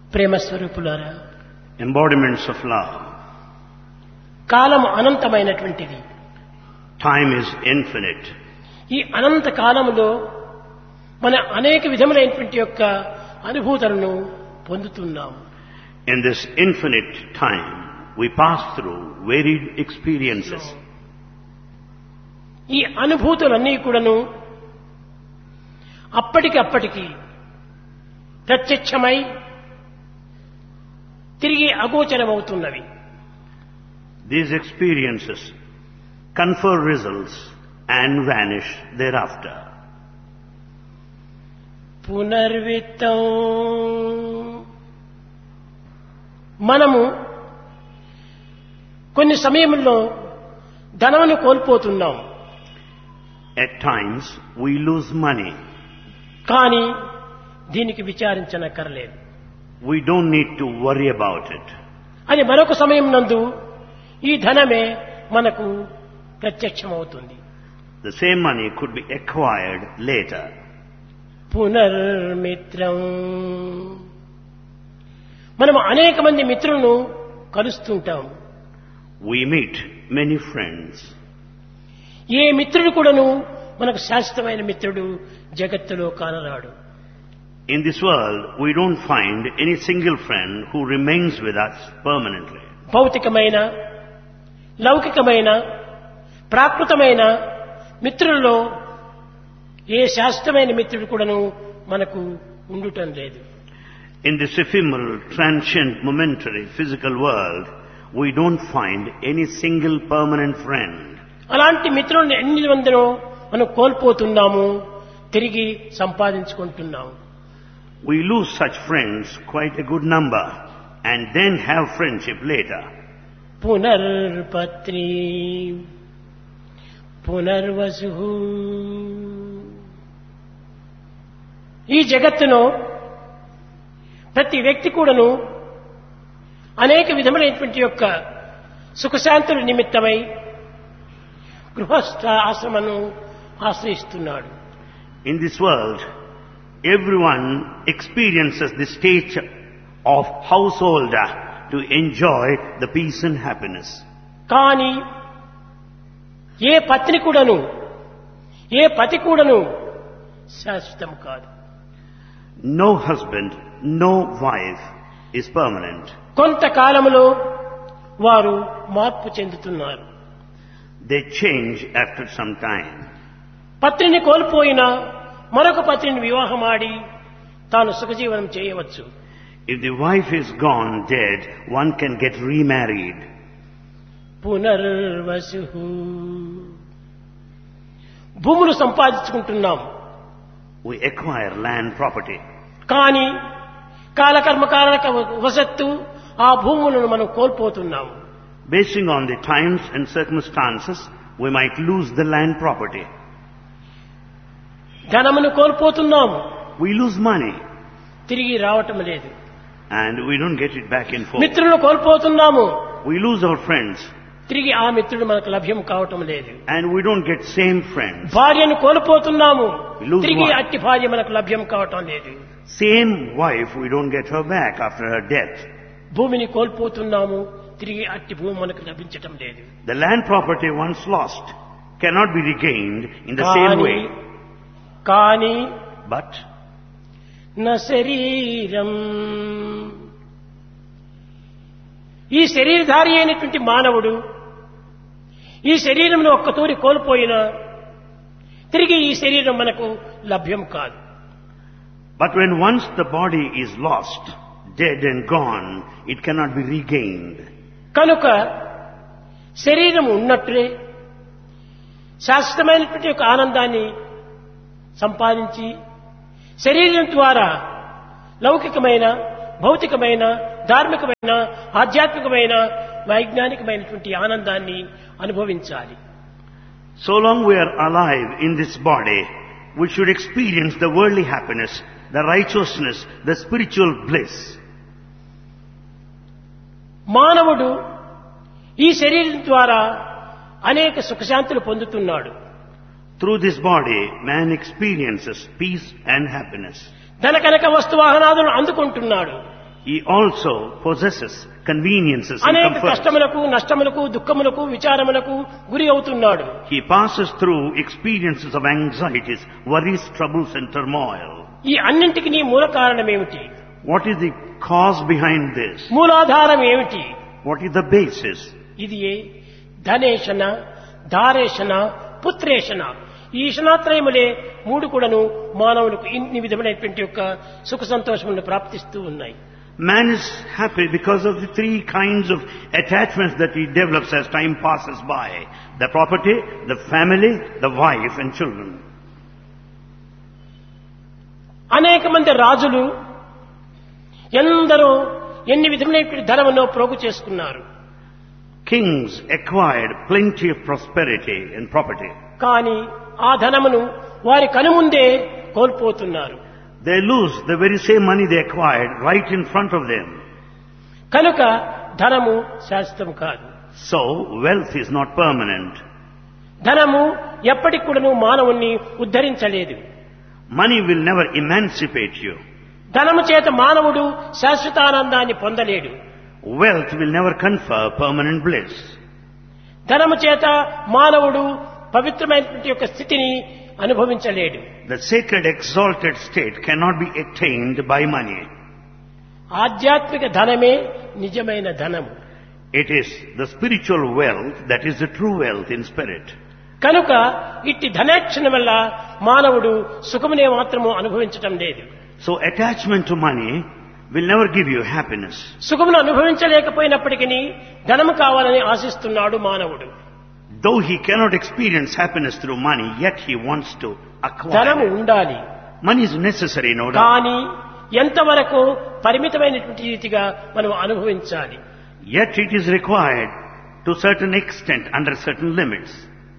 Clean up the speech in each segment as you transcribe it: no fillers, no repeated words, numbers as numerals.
ప్రేమ స్వరూపులారా, embodiments of love. Column అనంతమైనటువంటిది. Time is infinite. ఈ అనంత కాలములో మన అనేక విధములైనటువంటి యొక్క అనుభూతులను పొందుతున్నాము. In this infinite time, we pass through varied experiences. ఈ అనుభూతులన్నీ కూడాను అప్పటికి ప్రత్యక్షమై తిరిగి అగోచరమవుతున్నవి. These experiences confer results and vanish thereafter. పునర్విత్తం. మనము కొన్ని సమయంలో ధనమును కోల్పోతున్నాం. At times, we lose money. కానీ దీనికి విచారించనక్కర్లేదు. We don't need to worry about it. అని మరొక సమయం నందు ఈ ధనమే మనకు ప్రత్యక్షమవుతుంది. The same money could be acquired later. పునర్మిత్రం. మనము అనేక మంది మిత్రులను కలుస్తుంటాం. We meet many friends. ఏ మిత్రుడు కూడాను మనకు శాశ్వతమైన మిత్రుడు జగత్తులో కానరాడు. In this world, we don't find any single friend who remains with us permanently. భౌతికమైన, లౌకికమైన, ప్రాకృతమైన మిత్రులలో ఏ శాశ్వతమైన మిత్రుడు కూడాను మనకు ఉండుటం లేదు. In this ephemeral, transient, momentary, physical world, we don't find any single permanent friend. అలాంటి మిత్రులను ఎన్ని మందినో మనం కోల్పోతున్నాము, తిరిగి సంపాదించుకుంటున్నాము. We lose such friends, quite a good number, and then have friendship later. పునర్పత్ని Punarvasu. ఈ జగత్తులో ప్రతి వ్యక్తి కూడాను అనేక విధములైనటువంటి యొక్క సుఖశాంతుల నిమిత్తమై గృహస్థ ఆశ్రమను ఆశ్రయిస్తున్నాడు. In this world, everyone experiences the stage of householder to enjoy the peace and happiness. కానీ ఏ పత్ని కూడాను, ఏ పతి కూడాను శాశ్వతం కాదు. No husband, no wife is permanent. కొంతకాలంలో వారు మార్పు చెందుతున్నారు. They change after some time. పత్నిని కోల్పోయినా మరొక పత్నిని వివాహమాడి తాను సుఖజీవనం చేయవచ్చు. If the wife is gone dead, one can get remarried. Punarvasu. భూములు సంపాదించుకుంటున్నాం. We acquire land property. కానీ కాలకర్మ కారక వశత్తు ఆ భూములను మనం కోల్పోతున్నాము. Basing on the times and circumstances, we might lose the land property. ధనమును కోల్పోతున్నాము, We lose money తిరిగి రావటం లేదు. and we don't get it back in full. మిత్రులను కోల్పోతున్నాము, We lose our friends తిరిగి ఆ మిత్రుడు మనకు లభ్యం కావటం లేదు. and we don't get same friends. భార్యను కోల్పోతున్నాము, Lose తిరిగి one. అట్టి భార్య మనకు లభ్యం కావటం లేదు. Same wife, we don't get her back after her death. భూమిని కోల్పోతున్నాము, తిరిగి అట్టి భూమి మనకు లభించటం లేదు. The land property once lost cannot be regained in the same way. కానీ But నా శరీరం, ఈ శరీరధారి అయినటువంటి మానవుడు ఈ శరీరంలో ఒక్కతూరి కోల్పోయినా తిరిగి ఈ శరీరం మనకు లభ్యం కాదు. But when once the body is lost, dead and gone, it cannot be regained. కనుక శరీరం ఉన్నట్లే శాశ్వతమైనటువంటి ఒక ఆనందాన్ని సంపాదించి శరీరం ద్వారా లౌకికమైన, భౌతికమైన, ధార్మికమైన, ఆధ్యాత్మికమైన, వైజ్ఞానికమైనటువంటి ఆనందాన్ని అనుభవించాలి. So long we are alive in this body, we should experience the worldly happiness, the righteousness, the spiritual bliss. మానవుడు ఈ శరీరం ద్వారా అనేక సుఖశాంతులు పొందుతున్నాడు. Through this body, man experiences peace and happiness. ధన కనక వస్తు వాహనాదులను అందుకుంటున్నాడు. He also possesses conveniences and అనేక comforts. కష్టములకు, నష్టములకు, దుఃఖములకు, విచారములకు గురి అవుతున్నాడు. He passes through experiences of anxieties, worries, troubles and turmoil. ఈ అన్నింటికి మూల కారణం ఏమిటి? What is the cause behind this? మూలాధారం ఏమిటి? What is the basis? ఇది ధనేషణ, ధారేషణ, పుత్రేషణ. ఈ ఈషణాత్రయములే మూడు కూడాను మానవులకు ఇన్ని విధమైనటువంటి యొక్క సుఖ సంతోషములను ప్రాప్తిస్తూ ఉన్నాయి. Man is happy because of the three kinds of attachments that he develops as time passes by. The property, the family, the wife and children. అనేక మంది రాజులు ఎందరో ఎన్ని విధమైనటువంటి ధనమును ప్రోగు చేసుకున్నారు. Kings acquired plenty of prosperity and property. కానీ ఆ ధనమును వారి కనుముందే కోల్పోతున్నారు. They lose the very same money they acquired right in front of them. కనుక ధనము శాశ్వతం కాదు. So, wealth is not permanent. ధనము ఎప్పటికి కూడాను మానవుణ్ణి ఉద్ధరించలేదు. Money will never emancipate you. ధనము చేత మానవుడు శాశ్వతానందాన్ని పొందలేడు. Wealth will never confer permanent bliss. ధనము చేత మానవుడు పవిత్రమైనటువంటి యొక్క స్థితిని అనుభవించలేడు. The sacred exalted state cannot be attained by money. ఆధ్యాత్మిక ధనమే నిజమైన ధనము. It is the spiritual wealth that is the true wealth in spirit. కనుక ఇట్టి ధనేక్షణ వల్ల మానవుడు సుఖమునే మాత్రము అనుభవించటం లేదు. So attachment to money will never give you happiness. సుఖమును అనుభవించలేకపోయినప్పటికీ ధనము కావాలని ఆశిస్తున్నాడు మానవుడు. Though he cannot experience happiness through money, yet he wants to ధనము acquire. ఉండాలి. Money is necessary, no doubt. కానీ ఎంతవరకు పరిమితమైనటువంటి రీతిగా మనం అనుభవించాలి. Yet it is required to certain extent, under certain limits.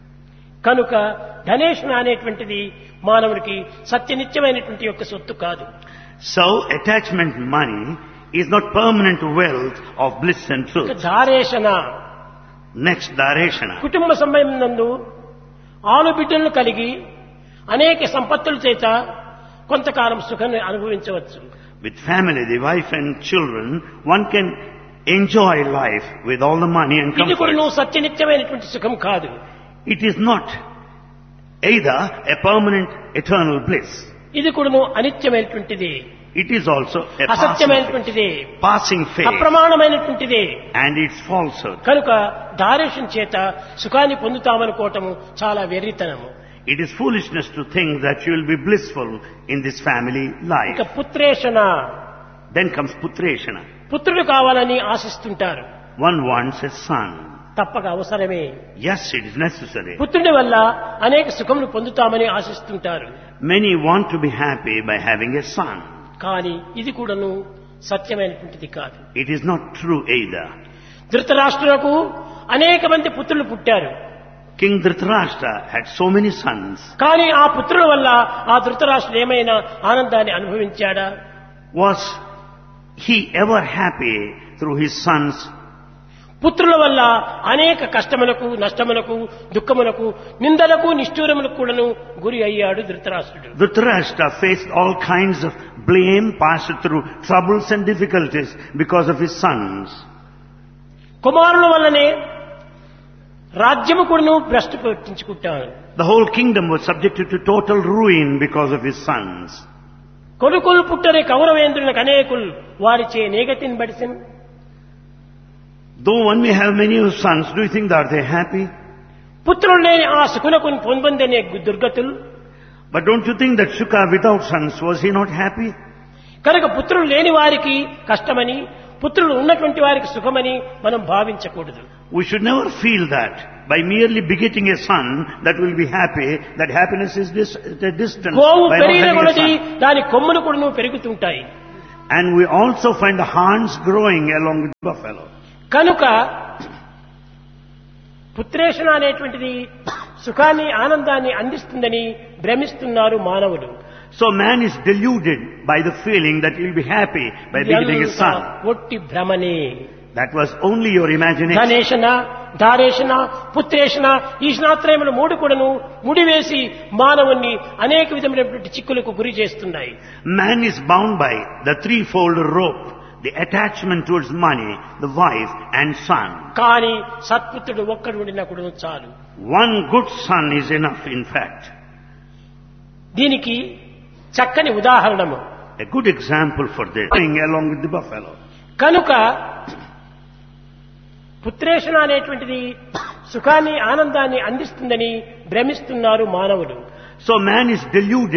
కనుక ధనేషణ అనేటువంటిది మానవుడికి సత్యనిత్యమైనటువంటి యొక్క సొత్తు కాదు. So attachment money is not permanent wealth of bliss and truth. ధారేషణ Next, Dareshana. కుటుంబ సమయం నందు ఆలు బిడ్డలను కలిగి అనేక సంపత్తుల చేత కొంతకాలం సుఖాన్ని అనుభవించవచ్చు. With family, the wife and children, one can enjoy life with all the money and ఇది కూడా comfort. సత్యనిత్యమైనటువంటి సుఖం కాదు. It is not either a permanent eternal bliss. ఇది కూడా అనిత్యమైనటువంటిది, It is also a అసత్యమైనటువంటిది, passing phase. అప్రమాణమైనటువంటిది. And it's falsehood. కనుక ధారేషణ చేత సుఖాన్ని పొందుతామనుకోవటము చాలా వెర్రితనము. It is foolishness to think that you will be blissful in this family ఇక life. పుత్రేషణ, Then comes Putreshana. పుత్రుడు కావాలని ఆశిస్తుంటారు. One wants a son. తప్పక అవసరమే. Yes, it is necessary. పుత్రుడి వల్ల అనేక సుఖములు పొందుతామని ఆశిస్తుంటారు. Many want to be happy by having a son. కానీ ఇది కూడాను సత్యమైనటువంటిది కాదు. It is not true either. ధృతరాష్ట్రులకు అనేక మంది పుత్రులు పుట్టారు. King Dhritarashtra had so many sons. కానీ ఆ పుత్రుల వల్ల ఆ ధృతరాష్ట్రుడు ఏమైనా ఆనందాన్ని అనుభవించాడా? Was he ever happy through his sons? పుత్రుల వల్ల అనేక కష్టములకు, నష్టములకు, దుఃఖములకు, నిందలకు, నిష్ఠూరములకు కూడాను గురి అయ్యాడు ధృతరాష్ట్రుడు. Dhritarashtra faced all kinds of blame, passed through troubles and difficulties because of his sons. కుమారుల వల్లనే రాజ్యము కూడాను భ్రష్టు పట్టించుకుంటాడు. The whole kingdom was subjected to total ruin because of his sons. కొడుకులు పుట్టరే కౌరవేంద్రులకు అనేకులు వారిచే నేగతిని బడిసిన్. Though one may have many sons, do you think that they are happy? పుత్రులు లేని ఆ సుకునకు పొందనే దుర్గతులు. But don't you think that Shuka without sons, was he not happy? కనుక పుత్రులు లేని వారికి కష్టమని, పుత్రులు ఉన్నటువంటి వారికి సుఖమని మనం భావించకూడదు. We should never feel that by merely begetting a son that will be happy, that happiness is at a distance. గోవు by not పెరిగిన having a కొలది son. దాని కొమ్ములు కూడా పెరుగుతుంటాయి. And we also find the horns growing along with the buffalo. కనుక పుత్రేషణ అనేటువంటిది సుఖాన్ని, ఆనందాన్ని అందిస్తుందని భ్రమిస్తున్నారు మానవులు. So man is deluded by the feeling that he will be happy by begetting a son. ఒట్టి భ్రమనే. That was only your imagination. ధనేషణ, ధారేషణ, పుత్రేషణ, ఈశ్నాత్రయములు మూడు కూడాను ముడివేసి మానవుణ్ణి అనేక విధమైనటువంటి చిక్కులకు గురి చేస్తున్నాయి. Man is bound by the threefold rope the attachment towards money, the wife and son. కానీ సత్పుత్రుడు ఒక్కడు ఉండినా కూడా చాలు. One good son is enough, in fact. దీనికి చక్కని ఉదాహరణము. A good example for this. Going along with the buffalo. కనుక పుత్రేషణ అనేటువంటిది సుఖాన్ని ఆనందాన్ని అందిస్తుందని భ్రమిస్తున్నారు మానవులు. So man is deluded